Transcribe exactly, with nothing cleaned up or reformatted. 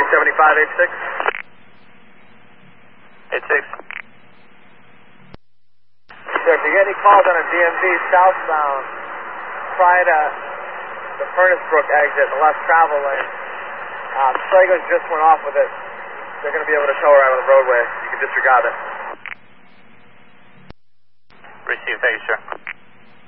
seventy-five eighty-six. eighty-six. So if you get any calls on a D M V southbound, prior to the Furnace Brook exit, the left travel lane, uh, Slagos just went off with it. They're going to be able to tow her out of the roadway. You can disregard it. Receive, thank you, sir.